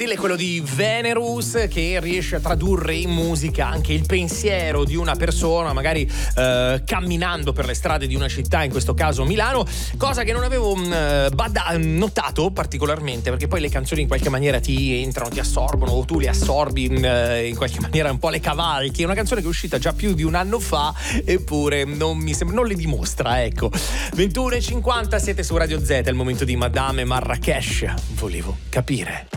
stile è quello di Venerus, che riesce a tradurre in musica anche il pensiero di una persona, magari camminando per le strade di una città, in questo caso Milano, cosa che non avevo notato particolarmente, perché poi le canzoni in qualche maniera ti entrano, ti assorbono, o tu le assorbi in qualche maniera, un po' le cavalchi. È una canzone che è uscita già più di un anno fa, eppure non le dimostra, ecco. 21:50, siete su Radio Z, è il momento di Madame Marrakesh. Volevo capire.